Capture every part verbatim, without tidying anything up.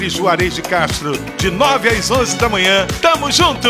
Juarez de Castro, de nove às onze da manhã, tamo junto!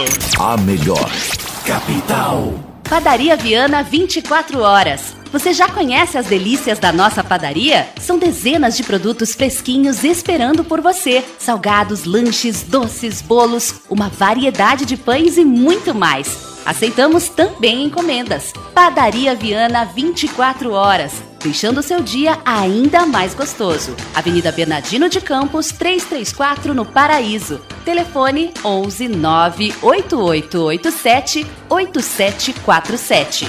A melhor capital. Padaria Viana vinte e quatro horas. Você já conhece as delícias da nossa padaria? São dezenas de produtos fresquinhos esperando por você. Salgados, lanches, doces, bolos, uma variedade de pães e muito mais. Aceitamos também encomendas. Padaria Viana vinte e quatro horas, deixando o seu dia ainda mais gostoso. Avenida Bernardino de Campos, trezentos e trinta e quatro, no Paraíso. Telefone onze nove oito oito oito sete oito sete quatro sete.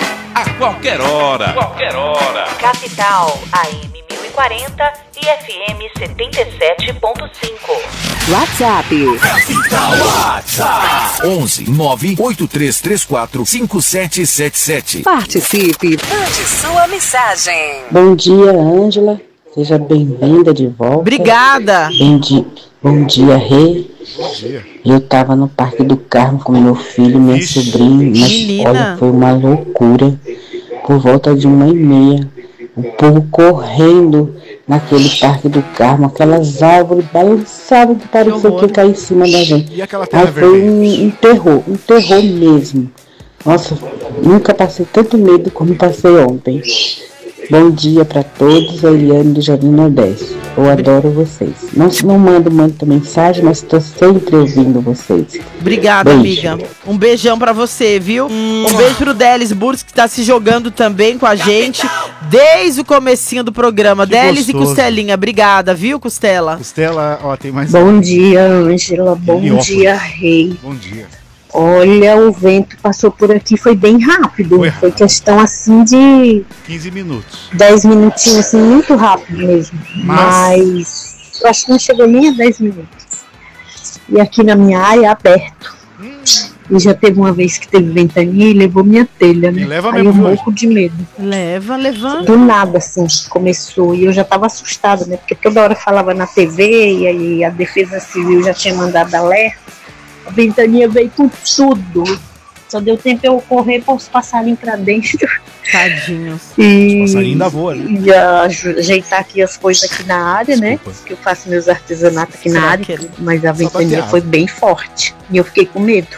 A qualquer hora, qualquer hora. Capital, A M mil e quarenta e F M setenta e sete ponto cinco. WhatsApp. Capital WhatsApp. onze nove oito três três quatro cinco sete sete sete. Participe. Mande sua mensagem. Bom dia, Ângela. Seja bem-vinda de volta. Obrigada. Bom dia, bom dia, Rei. Bom dia. Eu estava no Parque do Carmo com meu filho e minha Ixi. sobrinha, mas Menina. olha, foi uma loucura. Por volta de uma e meia, o povo correndo naquele Parque do Carmo, aquelas árvores balançavam que parecia horror. que ia cair em cima da gente. E aquela terra Aí foi vermelha? um, um terror, um terror mesmo. Nossa, nunca passei tanto medo como passei ontem. Bom dia para todos, Eliane do Jardim Nordeste. Eu adoro vocês. Não, não mando muita mensagem, mas estou sempre ouvindo vocês. Obrigada, Beijo. amiga. Um beijão pra você, viu? Um beijo pro Delis Burks, que tá se jogando também com a gente desde o comecinho do programa. Que Delis e gostoso. Costelinha, obrigada, viu, Costela? Costela, ó, tem mais... Bom dia, Ângela. Bom Heliópolis. dia, Rei. Bom dia. Olha, o vento passou por aqui, foi bem rápido. Foi Foi, rápido. questão assim de quinze minutos. dez minutinhos, assim, muito rápido mesmo. Mas- Mas, eu acho que não chegou nem a dez minutos. E aqui na minha área é aberto. E já teve uma vez que teve ventania e levou minha telha, né? E leva Aí mesmo, eu viu, morro de medo. Leva, levanta. Do nada, assim, começou. E eu já tava assustada, né? Porque toda hora falava na T V e aí a Defesa Civil já tinha mandado alerta. A ventania veio com tudo. Só deu tempo eu correr para os passarinhos pra dentro. Tadinhos. E, Os passarinhos ainda voam, né? e aju- ajeitar aqui as coisas aqui na área, Desculpa. né? Que eu faço meus artesanatos aqui Será na área. que ele- Mas a ventania Sapateado. foi bem forte. E eu fiquei com medo.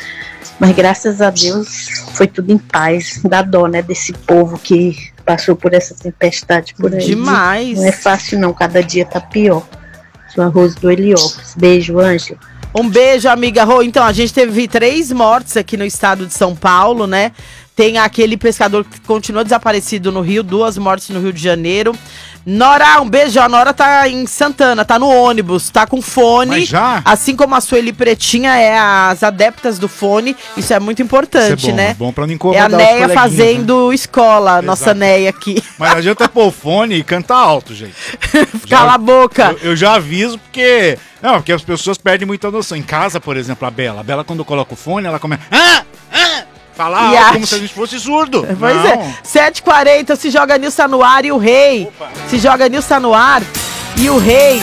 Mas graças a Deus foi tudo em paz. Dá dó, né? Desse povo que passou por essa tempestade por aí. Demais. Não é fácil não, cada dia tá pior. Sou a Rose do Heliópolis. Beijo, Ângela. Um beijo, amiga Rô. Então, a gente teve três mortes aqui no estado de São Paulo, né? Tem aquele pescador que continua desaparecido no Rio, duas mortes no Rio de Janeiro. Nora, um beijo. A Nora tá em Santana, tá no ônibus, tá com fone. Mas já? Assim como a Sueli Pretinha é as adeptas do fone. Isso é muito importante, Isso é bom, né? é bom pra não É a incomodar os Neia coleguinhas, né? fazendo escola, nossa Exato. Neia aqui. Mas não adianta pôr o fone e cantar alto, gente. Cala a boca. Eu, eu já aviso porque... Não, porque as pessoas perdem muita noção. Em casa, por exemplo, a Bela. A Bela, quando coloca o fone, ela começa... Ah! Ah! Falar E alto acha- como se a gente fosse surdo. Pois Não. é, sete e quarenta, se joga Nilson tá no ar e o Rei. Opa. Se joga Nilson tá no ar e o Rei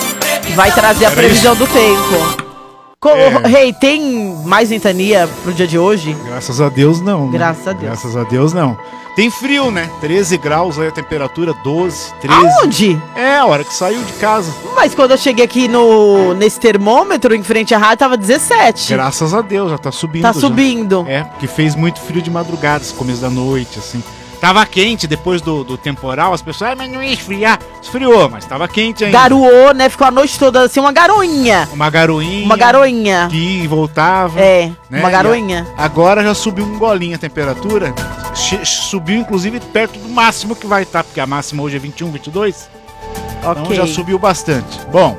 vai trazer a Era previsão do tempo. Co- É. Rei, tem mais ventania pro dia de hoje? Graças a Deus, não. né? Graças a Deus. Graças a Deus, não. Tem frio, né? treze graus aí a temperatura, doze, treze. Aonde? É, a hora que saiu de casa. Mas quando eu cheguei aqui no, nesse termômetro, em frente à rádio, tava dezessete. Graças a Deus, já tá subindo. Tá já. subindo. É, porque fez muito frio de madrugada, esse começo da noite, assim. Tava quente depois do, do temporal, as pessoas, ah, mas não ia esfriar. Esfriou, mas tava quente ainda. Garoou, né? Ficou a noite toda assim, uma garoinha. Uma garoinha. Uma garoinha. Que ia e voltava. É, né? uma garoinha. E a- agora já subiu um golinho a temperatura. Che- subiu, inclusive, perto do máximo que vai estar, porque a máxima hoje é vinte e um, vinte e dois. Ok. Então já subiu bastante. Bom,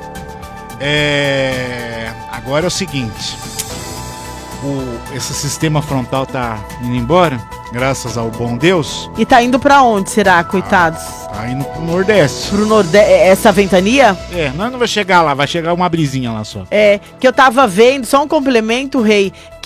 é... agora é o seguinte. O... Esse sistema frontal tá indo embora, graças ao bom Deus. E tá indo pra onde, será, coitados? Tá indo pro Nordeste. Pro Nordeste, essa ventania? É, nós não vai chegar lá, vai chegar uma brisinha lá só. É, que eu tava vendo, só um complemento, Rei,